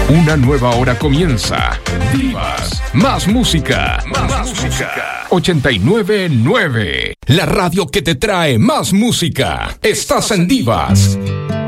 Una nueva hora comienza. Divas, más música, más música. 89.9, la radio que te trae más música. Estás en Divas.